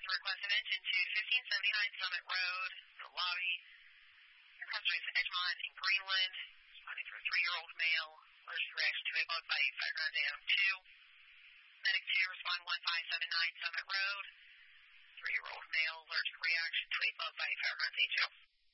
request attention to 1579 Summit Road, the lobby. Your customer is Edgemont in Greenland, responding for a 3-year-old male, allergic reaction to a bug bite, background down 2. Medic 2, respond 1579 Summit Road, 3-year-old male, allergic reaction to a bug bite, background day 2.